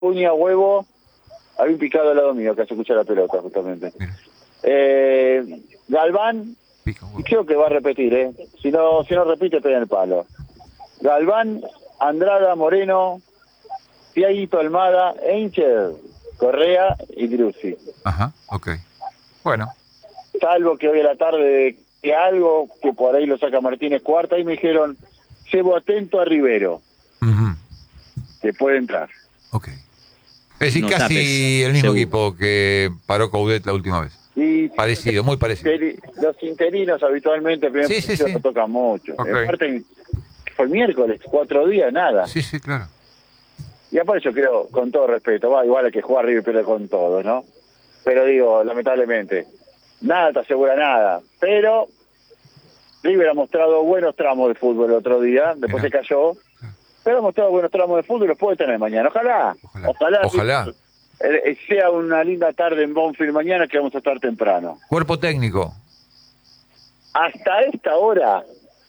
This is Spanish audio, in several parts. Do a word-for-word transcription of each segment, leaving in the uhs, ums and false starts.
Puña, huevo, había un picado al lado mío que hace escuchar la pelota, justamente. Eh, Galván, Pica, y creo que va a repetir, ¿eh? Si no, si no repite, pega en el palo. Galván, Andrada, Moreno, Tiaguito, Almada, Eincher, Correa y Gruzzi. Ajá, ok. Bueno. Salvo que hoy a la tarde que algo, que por ahí lo saca Martínez Cuarta, y me dijeron, llevo atento a Rivero, Uh-huh. que puede entrar. Ok. Es decir, No casi tapes, el mismo seguro. equipo que paró Coudet la última vez. Y Parecido, muy parecido. los interinos habitualmente el primer Sí, sí, partido sí. no tocan mucho. Ok. Aparte, fue el miércoles, cuatro días, nada. Sí, sí, claro. Y aparte yo creo, con todo respeto, va igual hay que jugar River pierde con todo, ¿no? Pero digo, lamentablemente, nada te asegura nada. Pero River ha mostrado buenos tramos de fútbol el otro día, después Mirá. se cayó. Pero ha mostrado buenos tramos de fútbol y los puede tener mañana. Ojalá, Ojalá. ojalá, Ojalá. eh, sea una linda tarde en Banfield mañana, que vamos a estar temprano. Cuerpo técnico. Hasta esta hora,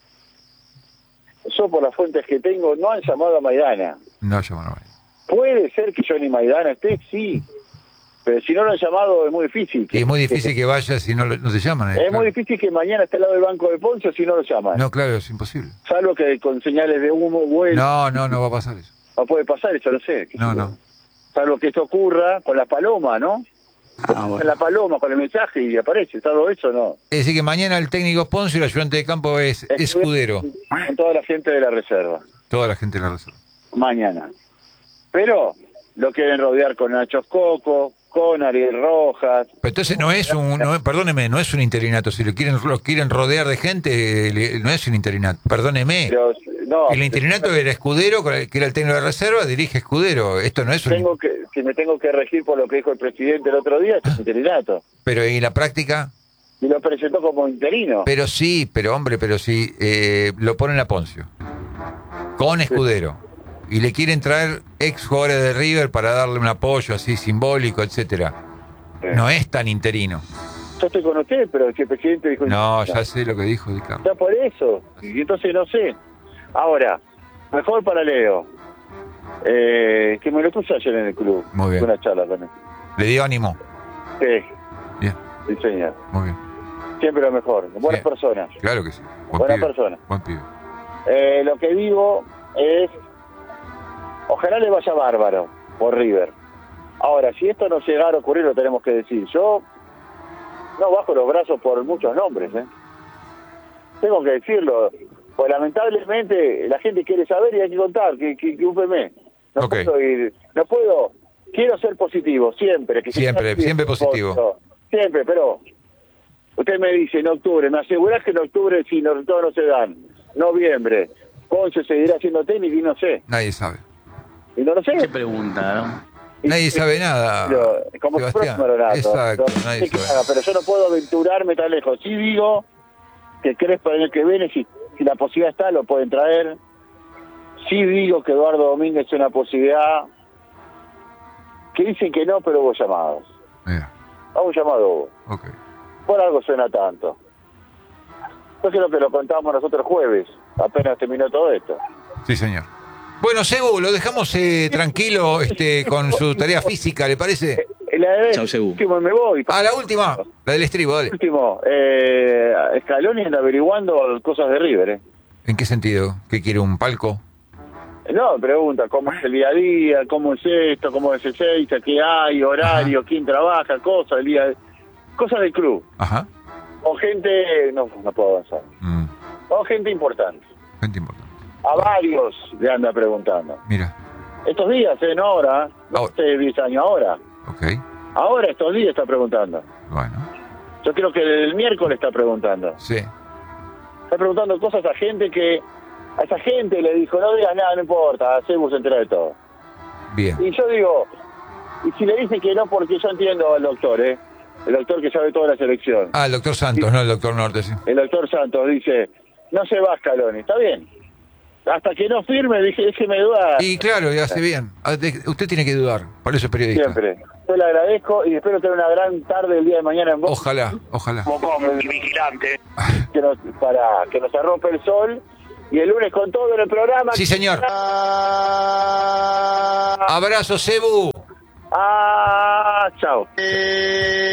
yo por las fuentes que tengo, no han llamado a Maidana. No, yo no. Puede ser que Johnny Maidana esté, sí. Pero si no lo han llamado es muy difícil. Y es muy difícil que vaya si no, lo- no te llaman. eh, Es claro. muy difícil que mañana esté al lado del banco de Ponce si no lo llaman. No, claro, es imposible. Salvo que con señales de humo, bueno, No, no, no va a pasar eso. no puede pasar, eso no sé. qué No, sé yo. no. Salvo que esto ocurra con la paloma, ¿no? Ah, Con bueno. la paloma, con el mensaje y aparece, todo eso no. Es decir, que mañana el técnico es Ponce y el ayudante de campo es Escudero. Con toda la gente de la reserva. Toda la gente de la reserva. Mañana. Pero lo quieren rodear con Nacho Coco, con Ariel Rojas. Pero entonces no es un, no, es- perdóneme, no es un interinato. Si lo quieren, lo quieren rodear de gente, le- no es un interinato. Perdóneme. Pero, no, El interinato era Escudero, que era el técnico de la reserva, dirige Escudero. Esto no es un. tengo que, si me tengo que regir por lo que dijo el presidente el otro día, es interinato. Pero en la práctica. Y lo presentó como interino. Pero sí, pero hombre, pero sí, eh, lo ponen a Poncio. Con Escudero. Y le quieren traer ex jugadores de River para darle un apoyo así simbólico, etcétera. No es tan interino. Yo estoy con usted, pero si el presidente dijo... No, ya sé lo que dijo Di Carlo. Ya por eso. Y entonces no sé. Ahora, mejor para Leo. Eh, que me lo puse ayer en el club. Muy bien. Una charla con él. Le dio ánimo. Sí, Bien, sí, señor. muy bien. Siempre lo mejor. Buenas Bien. personas. Claro que sí. Buen Buena pibe. persona. Buen pibe. Eh, lo que digo es, ojalá le vaya bárbaro por River. Ahora, si esto no llegara a ocurrir, lo tenemos que decir. Yo no bajo los brazos por muchos nombres, ¿eh? Tengo que decirlo. Pues lamentablemente la gente quiere saber y hay que contar, que, que, que úpeme. No Ok. puedo ir, no puedo, quiero ser positivo, siempre. Que Siempre, sea siempre positivo. Siempre, pero usted me dice en octubre, me asegurás que en octubre si los resultados no se dan, noviembre, Ponce seguirá siendo técnico y no sé. Nadie sabe. Y no lo sé. ¿Qué pregunta, no? Y- Nadie sabe nada. Pero, como Sebastián. próximo Renato. Exacto, No nadie sé qué sabe. haga, pero yo no puedo aventurarme tan lejos. Sí digo que crees para el año que viene, si, si la posibilidad está, lo pueden traer. Sí digo que Eduardo Domínguez es una posibilidad. Que dicen que no, pero hubo llamados. Mira, Hubo un llamado hubo. ok. Por algo suena tanto. Yo creo que lo contábamos nosotros jueves, apenas terminó todo esto. Sí, señor. Bueno, Sebu, lo dejamos eh, tranquilo este, con su tarea física, ¿le parece? Eh, La de Chau, Sebu. último me voy. Ah, la última, la del estribo, dale. Último, eh, Scaloni anda averiguando cosas de River, ¿eh? ¿En qué sentido? ¿Qué quiere, un palco? No, pregunta cómo es el día a día, cómo es esto, cómo es el seis, qué hay, horario, Ajá. quién trabaja, cosas del día, cosas del club. Ajá. O gente, no, no puedo avanzar. Mm, O gente importante. gente importante. A varios le anda preguntando. Mira, Estos días, ¿eh? No ahora, no Ahora. hace diez años, ahora. ok. Ahora, estos días está preguntando. Bueno, Yo creo que el miércoles está preguntando. sí. Está preguntando cosas a gente que... A esa gente le dijo, no digas nada, no importa, hacemos se entera de todo. Bien. Y yo digo, y si le dicen que no, porque yo entiendo al doctor, ¿eh? El doctor que sabe toda la selección. Ah, el doctor Santos, no el doctor Norte, sí. El doctor Santos dice, no se va Scaloni, está bien. Hasta que no firme, dije, déjeme dudar. Y claro, y hace bien. Ah, de- Usted tiene que dudar, por eso es periodista. Siempre. Yo le agradezco y espero tener una gran tarde el día de mañana en Boca. Ojalá, ojalá. Como como el vigilante. Que nos, para que nos arrope el sol Y el lunes con todo en el programa. Sí, señor. Abrazo, Cebu. Ah, chao.